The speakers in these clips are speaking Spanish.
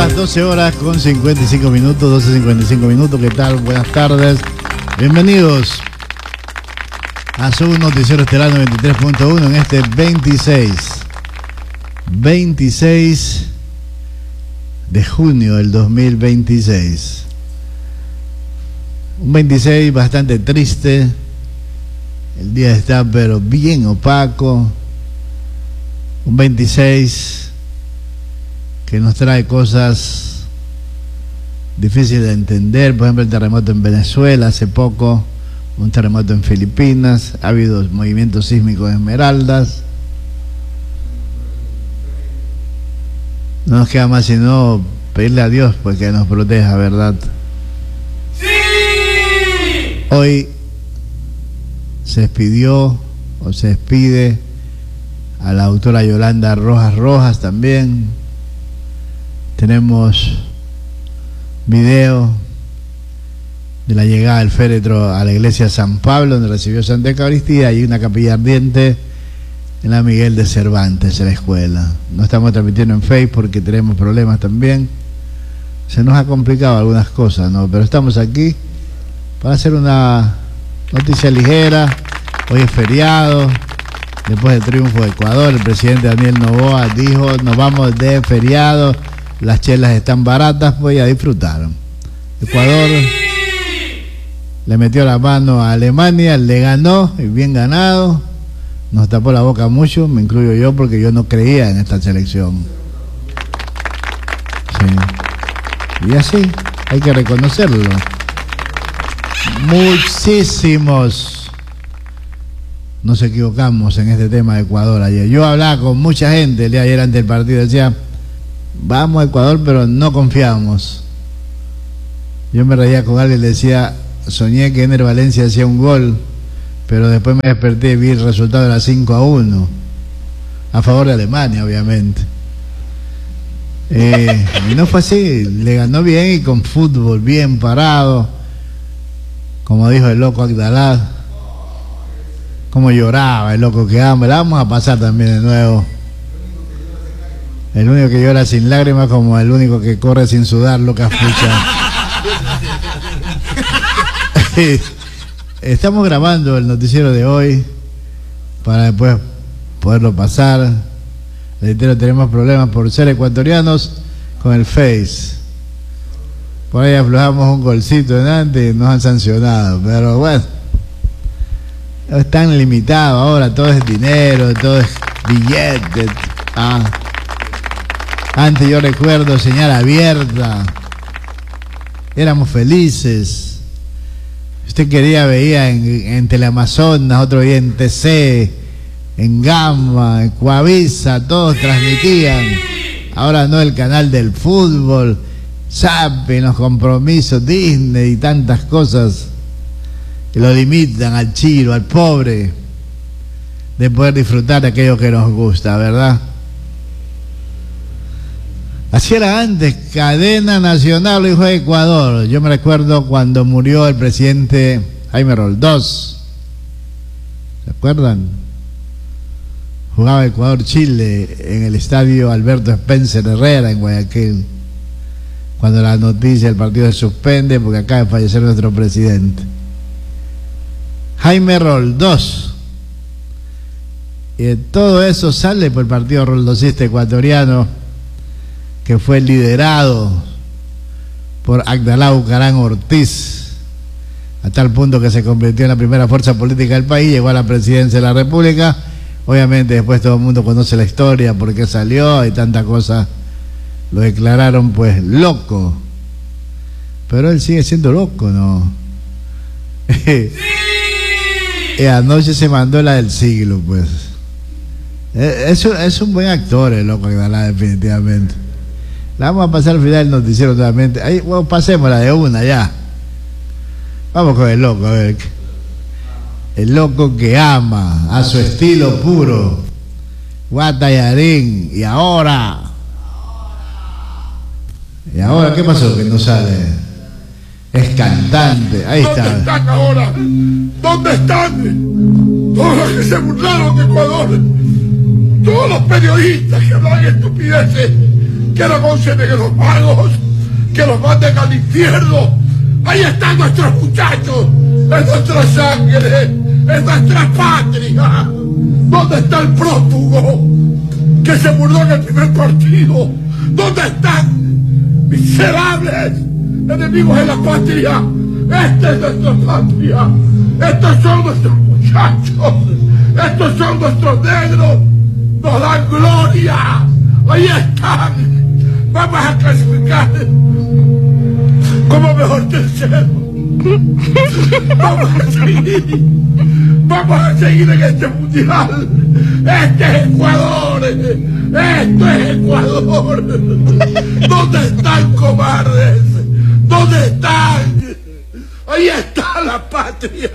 las 12 horas con 55 minutos, 12:55 minutos. ¿Qué tal? Buenas tardes. Bienvenidos a su noticiero estelar 93.1 en este 26 de junio del 2026. Un 26 bastante triste. El día está pero bien opaco. Un 26 que nos trae cosas difíciles de entender. Por ejemplo, el terremoto en Venezuela hace poco, un terremoto en Filipinas, ha habido movimientos sísmicos en Esmeraldas. No nos queda más sino pedirle a Dios pues que nos proteja, ¿verdad? ¡Sí! Hoy se despidió o se despide a la doctora Yolanda Rojas también. Tenemos video de la llegada del féretro a la iglesia San Pablo, donde recibió Santa Eucaristía, y una capilla ardiente en la Miguel de Cervantes, en la escuela. No estamos transmitiendo en Facebook porque tenemos problemas también. Se nos ha complicado algunas cosas, ¿no? Pero estamos aquí para hacer una noticia ligera. Hoy es feriado. Después del triunfo de Ecuador, el presidente Daniel Noboa dijo: nos vamos de feriado, las chelas están baratas, pues a disfrutar. Ecuador le metió la mano a Alemania, le ganó, y bien ganado. Nos tapó la boca mucho, me incluyo yo, porque yo no creía en esta selección. Sí. Y así, hay que reconocerlo. Muchísimos nos equivocamos en este tema de Ecuador ayer. Yo hablaba con mucha gente el día de ayer antes del partido, decía: vamos a Ecuador, pero no confiamos. Yo me reía con alguien y le decía: soñé que Ener Valencia hacía un gol, pero después me desperté y vi el resultado, era 5-1 a favor de Alemania, obviamente. Y no fue así, le ganó bien y con fútbol bien parado, como dijo el loco Agdalá. Como lloraba el loco que ama. La vamos a pasar también de nuevo. El único que llora sin lágrimas, como el único que corre sin sudar, loca fucha. Estamos grabando el noticiero de hoy para después poderlo pasar. Reitero, tenemos problemas por ser ecuatorianos con el Face. Por ahí aflojamos un golcito en antes y nos han sancionado, pero bueno, es tan limitado ahora, todo es dinero, todo es billete. Antes yo recuerdo señal abierta, éramos felices. Usted quería, veía en Teleamazonas, otro veía en TC, en Gama, en Coavisa, todos transmitían. Ahora no, el canal del fútbol, Zapping, los compromisos, Disney y tantas cosas que lo limitan al chiro, al pobre, de poder disfrutar de aquello que nos gusta, ¿verdad? Así era antes, cadena nacional, lo dijo Ecuador. Yo me recuerdo cuando murió el presidente Jaime Roldós, ¿se acuerdan? Jugaba Ecuador-Chile en el estadio Alberto Spencer Herrera en Guayaquil, cuando la noticia del partido se suspende porque acaba de fallecer nuestro presidente Jaime Roldós. Y todo eso sale por el partido roldosista ecuatoriano, que fue liderado por Agdalá Bucarán Ortiz, a tal punto que se convirtió en la primera fuerza política del país, llegó a la presidencia de la República. Obviamente después todo el mundo conoce la historia, por qué salió y tanta cosa. Lo declararon pues loco, pero él sigue siendo loco, ¿no? Y anoche se mandó la del siglo, pues. Es un buen actor el loco Agdalá, definitivamente. La vamos a pasar al final del noticiero nuevamente. Ahí, bueno, pasémosla de una ya. Vamos con el loco, a ver. El loco que ama a su estilo puro. Guatallarín. Y ahora, ¿qué pasó que no sale? Es cantante. Ahí está. ¿Dónde están ahora? ¿Dónde están? Todos los que se burlaron de Ecuador, todos los periodistas que hablan estupideces, que no consideren los magos, que los manden al infierno. Ahí están nuestros muchachos, es nuestra sangre, es nuestra patria. ¿Dónde está el prófugo que se murió en el primer partido? ¿Dónde están, miserables enemigos de la patria? Esta es nuestra patria, estos son nuestros muchachos, estos son nuestros negros, nos dan gloria, ahí están, vamos a clasificar como mejor tercero, vamos a seguir en este mundial, este es Ecuador, esto es Ecuador, ¿dónde están, cobardes? ¿Dónde están? Ahí está la patria.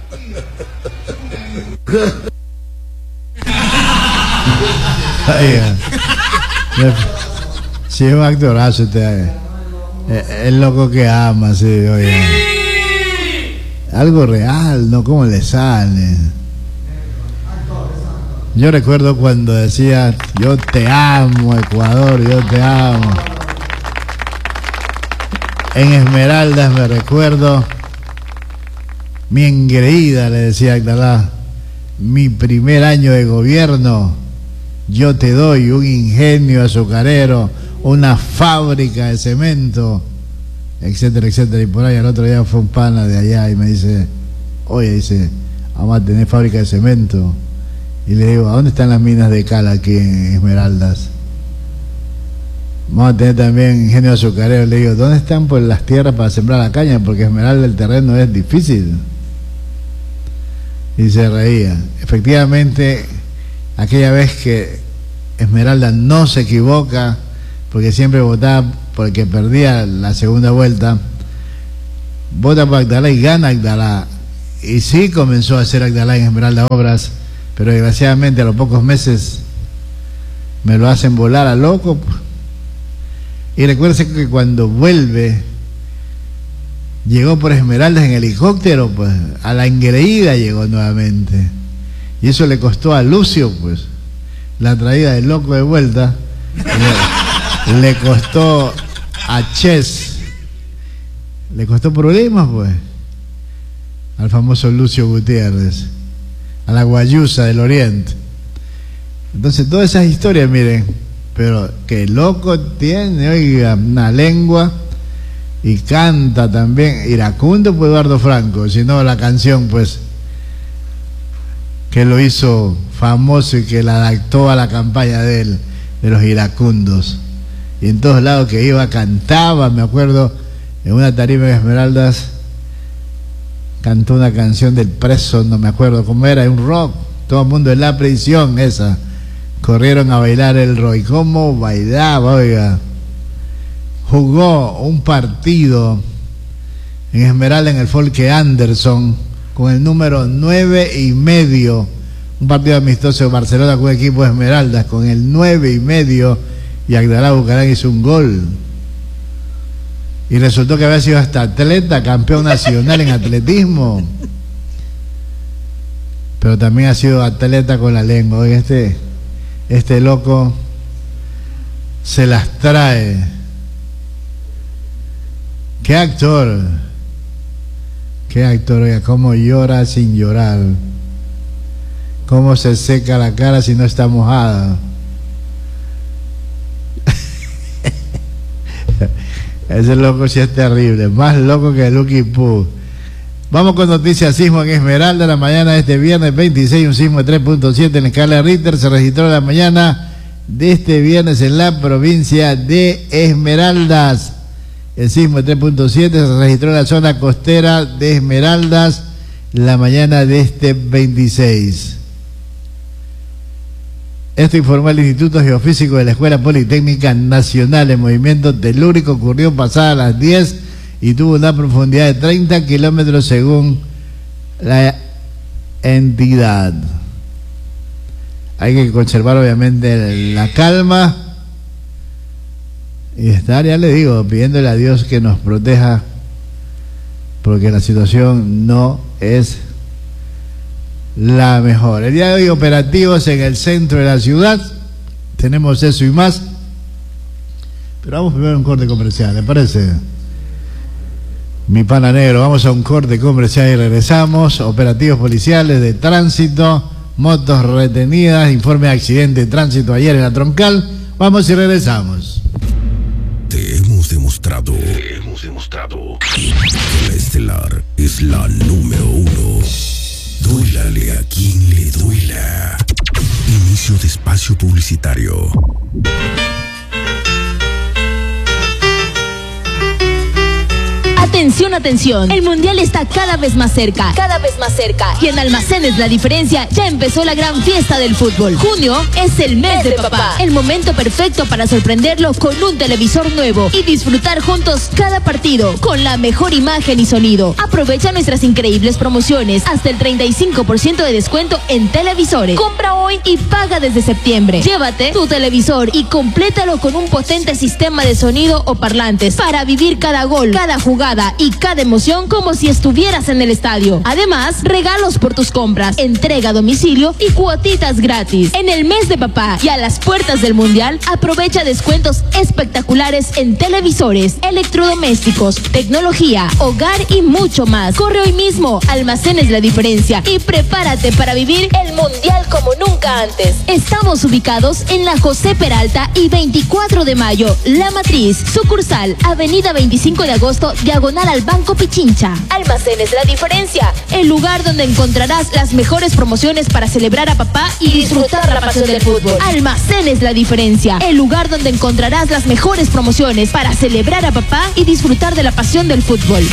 Sí, es un actorazo usted. El loco que ama, sí, oye. Algo real, ¿no? ¿Cómo le sale? Yo recuerdo cuando decía, yo te amo, Ecuador, yo te amo. En Esmeraldas me recuerdo, mi engreída, le decía Agdalá, mi primer año de gobierno, yo te doy un ingenio azucarero, una fábrica de cemento, etcétera, etcétera. Y por ahí al otro día fue un pana de allá y me dice, oye, dice, vamos a tener fábrica de cemento. Y le digo, ¿a dónde están las minas de cal aquí en Esmeraldas? Vamos a tener también ingenio azucarero. Le digo, ¿dónde están pues las tierras para sembrar la caña? Porque Esmeralda el terreno es difícil. Y se reía. Efectivamente, aquella vez que Esmeralda no se equivoca, porque siempre votaba por el que perdía la segunda vuelta, vota por Agdalá y gana Agdalá. Y sí comenzó a hacer Agdalá en Esmeralda obras, pero desgraciadamente a los pocos meses me lo hacen volar a loco. Y recuérdese que cuando vuelve, llegó por Esmeraldas en helicóptero, pues a la engreída llegó nuevamente. Y eso le costó a Lucio, pues, la traída del loco de vuelta. Le costó a Ches, le costó problemas, pues, al famoso Lucio Gutiérrez, a la guayusa del Oriente. Entonces, todas esas historias, miren, pero que loco tiene, oiga, una lengua, y canta también iracundo, pues Eduardo Franco, si no la canción, pues, que lo hizo famoso y que la adaptó a la campaña de él, de los iracundos. Y en todos lados que iba cantaba, me acuerdo, en una tarima de Esmeraldas, cantó una canción del preso, no me acuerdo cómo era, un rock, todo el mundo en la prisión esa. Corrieron a bailar el rock. ¿Y cómo bailaba, oiga? Jugó un partido en Esmeralda en el Folke Anderson con el número 9,5, un partido amistoso de Barcelona con un equipo de Esmeraldas con el 9,5, y Agdalá Bucaram hizo un gol. Y resultó que había sido hasta atleta, campeón nacional en atletismo, pero también ha sido atleta con la lengua. Oiga, este loco se las trae. Qué actor, oiga, cómo llora sin llorar, cómo se seca la cara si no está mojada. Ese loco sí es terrible, más loco que Lucky Poo. Vamos con noticias sismo en Esmeralda. La mañana de este viernes 26, un sismo de 3.7 en la escala de Richter se registró la mañana de este viernes en la provincia de Esmeraldas. El sismo de 3.7 se registró en la zona costera de Esmeraldas la mañana de este 26. Esto informó el Instituto Geofísico de la Escuela Politécnica Nacional. El movimiento telúrico ocurrió pasadas las 10 y tuvo una profundidad de 30 kilómetros según la entidad. Hay que conservar obviamente la calma y estar, ya le digo, pidiéndole a Dios que nos proteja, porque la situación no es la mejor. El día de hoy operativos en el centro de la ciudad, tenemos eso y más. Pero vamos primero a un corte comercial, ¿le parece? Mi pana negro, vamos a un corte comercial y regresamos. Operativos policiales de tránsito, motos retenidas, informe de accidente de tránsito ayer en la Troncal. Vamos y regresamos. Te hemos demostrado que la Estelar es la número 1. Duélale a quien le duela. Inicio de espacio publicitario. Atención, atención. El Mundial está cada vez más cerca. Y en Almacenes La Diferencia ya empezó la gran fiesta del fútbol. Junio es el mes de papá. El momento perfecto para sorprenderlo con un televisor nuevo y disfrutar juntos cada partido con la mejor imagen y sonido. Aprovecha nuestras increíbles promociones. Hasta el 35% de descuento en televisores. Compra hoy y paga desde septiembre. Llévate tu televisor y complétalo con un potente sistema de sonido o parlantes para vivir cada gol, cada jugada y cada emoción como si estuvieras en el estadio. Además, regalos por tus compras, entrega a domicilio y cuotitas gratis. En el mes de papá y a las puertas del Mundial, aprovecha descuentos espectaculares en televisores, electrodomésticos, tecnología, hogar y mucho más. Corre hoy mismo a Almacenes La Diferencia y prepárate para vivir el Mundial como nunca antes. Estamos ubicados en la José Peralta y 24 de Mayo, La Matriz, sucursal, Avenida 25 de Agosto, diagonal al Banco Pichincha. Almacenes La Diferencia, el lugar donde encontrarás las mejores promociones para celebrar a papá y disfrutar la pasión del fútbol. Almacenes La Diferencia, el lugar donde encontrarás las mejores promociones para celebrar a papá y disfrutar de la pasión del fútbol.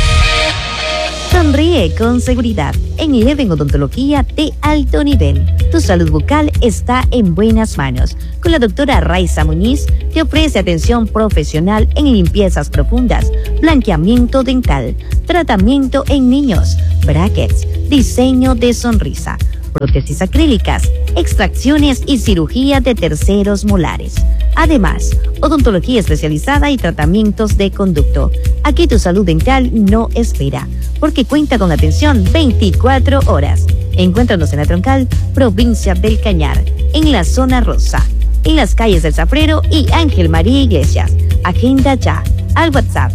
Sonríe con seguridad en Leven Odontología de alto nivel. Tu salud bucal está en buenas manos. Con la doctora Raiza Muñiz, que ofrece atención profesional en limpiezas profundas, blanqueamiento dental, tratamiento en niños, brackets, diseño de sonrisa, prótesis acrílicas, extracciones y cirugía de terceros molares. Además, odontología especializada y tratamientos de conducto. Aquí tu salud dental no espera, porque cuenta con atención 24 horas. Encuéntranos en la Troncal, provincia del Cañar, en la zona rosa, en las calles del Zafrero y Ángel María Iglesias. Agenda ya al WhatsApp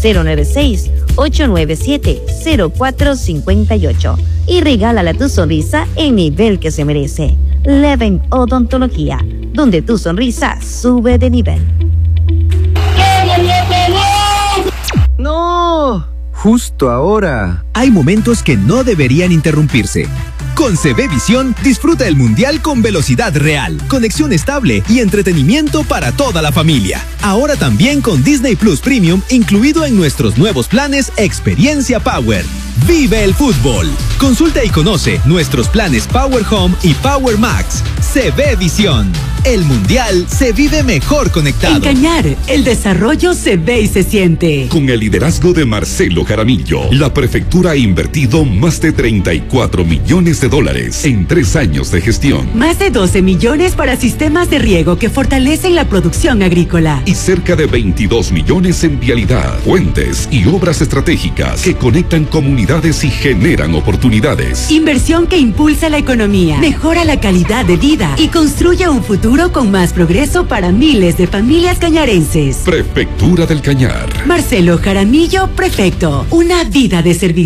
096-897-0458 y regálala tu sonrisa en nivel que se merece. Leven Odontología, donde tu sonrisa sube de nivel. ¡No! Justo ahora. Hay momentos que no deberían interrumpirse. Con CB Visión, disfruta el Mundial con velocidad real, conexión estable y entretenimiento para toda la familia. Ahora también con Disney Plus Premium incluido en nuestros nuevos planes Experiencia Power. ¡Vive el fútbol! Consulta y conoce nuestros planes Power Home y Power Max. CB Visión. El Mundial se vive mejor conectado. En Cañar, el desarrollo se ve y se siente. Con el liderazgo de Marcelo Jaramillo, la prefectura ha invertido más de 34 millones de dólares en 3 años de gestión. Más de 12 millones para sistemas de riego que fortalecen la producción agrícola. Y cerca de 22 millones en vialidad, puentes y obras estratégicas que conectan comunidades y generan oportunidades. Inversión que impulsa la economía, mejora la calidad de vida y construye un futuro con más progreso para miles de familias cañarenses. Prefectura del Cañar. Marcelo Jaramillo, prefecto. Una vida de servicio.